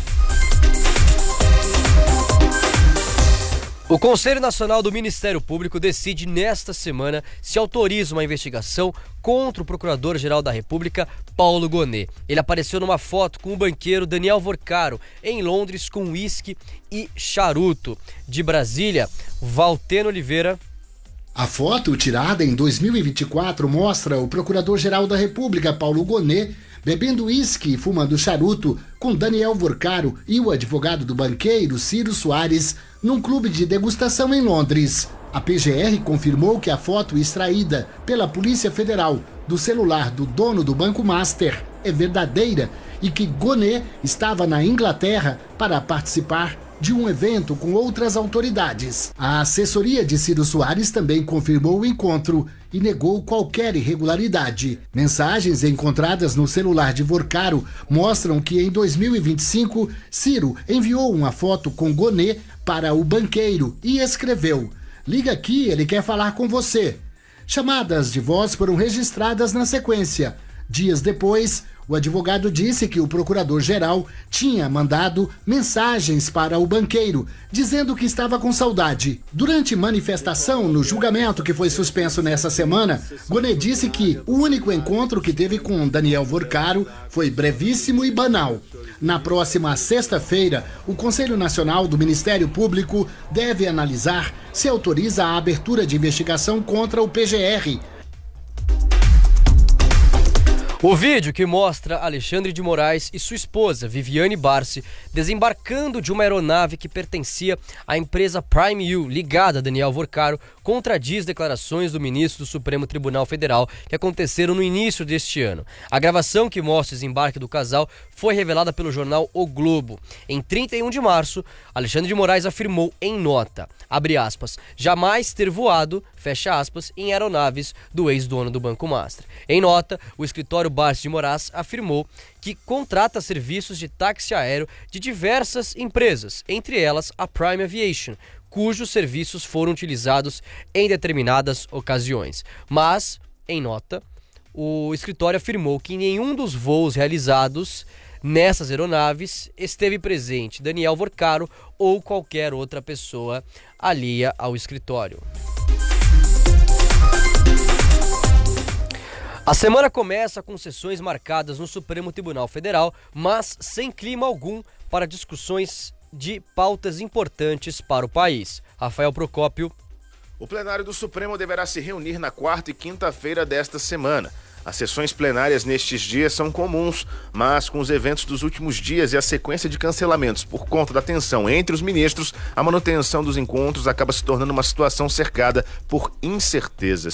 O Conselho Nacional do Ministério Público decide nesta semana se autoriza uma investigação contra o Procurador-Geral da República, Paulo Gonet. Ele apareceu numa foto com o banqueiro Daniel Vorcaro, em Londres, com uísque e charuto. De Brasília, Valteno Oliveira. A foto, tirada em dois mil e vinte e quatro, mostra o Procurador-Geral da República, Paulo Gonet, bebendo uísque e fumando charuto com Daniel Vorcaro e o advogado do banqueiro, Ciro Soares, num clube de degustação em Londres. A P G R confirmou que a foto extraída pela Polícia Federal do celular do dono do Banco Master é verdadeira e que Gonet estava na Inglaterra para participar de um evento com outras autoridades. A assessoria de Ciro Soares também confirmou o encontro e negou qualquer irregularidade. Mensagens encontradas no celular de Vorcaro mostram que em dois mil e vinte e cinco, Ciro enviou uma foto com Gonet para o banqueiro e escreveu: "Liga aqui, ele quer falar com você". Chamadas de voz foram registradas na sequência. Dias depois, o advogado disse que o procurador-geral tinha mandado mensagens para o banqueiro, dizendo que estava com saudade. Durante manifestação no julgamento que foi suspenso nessa semana, Gonet disse que o único encontro que teve com Daniel Vorcaro foi brevíssimo e banal. Na próxima sexta-feira, o Conselho Nacional do Ministério Público deve analisar se autoriza a abertura de investigação contra o P G R. O vídeo que mostra Alexandre de Moraes e sua esposa, Viviane Barsi, desembarcando de uma aeronave que pertencia à empresa Prime U, ligada a Daniel Vorcaro, contradiz declarações do ministro do Supremo Tribunal Federal que aconteceram no início deste ano. A gravação que mostra o desembarque do casal foi revelada pelo jornal O Globo. Em trinta e um de março, Alexandre de Moraes afirmou em nota, abre aspas, jamais ter voado, fecha aspas, em aeronaves do ex-dono do Banco Master. Em nota, o escritório Barsi de Moraes afirmou que contrata serviços de táxi aéreo de diversas empresas, entre elas a Prime Aviation, cujos serviços foram utilizados em determinadas ocasiões. Mas, em nota, o escritório afirmou que nenhum dos voos realizados Nessas aeronaves esteve presente Daniel Vorcaro ou qualquer outra pessoa alheia ao escritório. A semana começa com sessões marcadas no Supremo Tribunal Federal, mas sem clima algum para discussões de pautas importantes para o país. Rafael Procópio. O plenário do Supremo deverá se reunir na quarta e quinta-feira desta semana. As sessões plenárias nestes dias são comuns, mas com os eventos dos últimos dias e a sequência de cancelamentos por conta da tensão entre os ministros, a manutenção dos encontros acaba se tornando uma situação cercada por incertezas.